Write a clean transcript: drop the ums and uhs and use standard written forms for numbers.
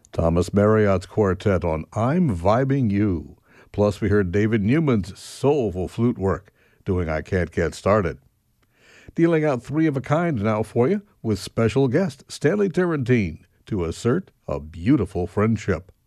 Thomas Marriott's quartet on I'm Vibing You. Plus, we heard David Newman's soulful flute work doing I Can't Get Started. Dealing out three of a kind now for you with special guest Stanley Turrentine to assert a beautiful friendship.